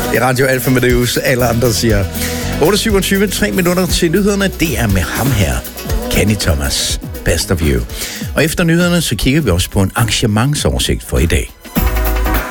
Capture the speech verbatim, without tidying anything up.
I Radio Alfa Amadeus, alle andre siger otte syvogtyve, tre minutter til nyhederne. Det er med ham her, Kenny Thomas, Best of You. Og efter nyhederne, så kigger vi også på en arrangementsoversigt for i dag.